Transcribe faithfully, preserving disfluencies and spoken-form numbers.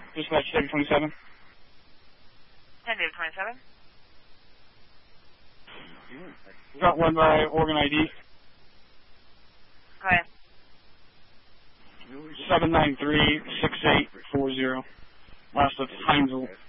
Dispatch David twenty-seven. ten David twenty-seven. Got one by Oregon I D. Go ahead. seven nine three, six eight four zero. Last of Heinzel.